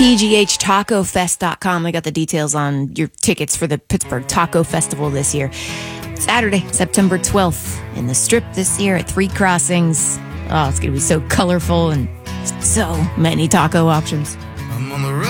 PGHTacoFest.com. I got the details on your tickets for the Pittsburgh Taco Festival this year. Saturday, September 12th, in the Strip this year at Three Crossings. Oh, it's going to be so colorful and so many taco options. I'm on the road.